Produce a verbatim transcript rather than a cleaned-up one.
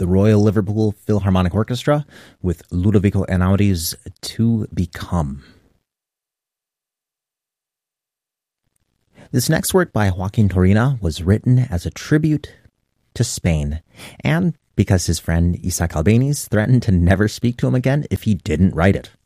the Royal Liverpool Philharmonic Orchestra with Ludovico Einaudí's To Become. This next work by Joaquin Turina was written as a tribute to Spain, and because his friend Isaac Albéniz threatened to never speak to him again if he didn't write it.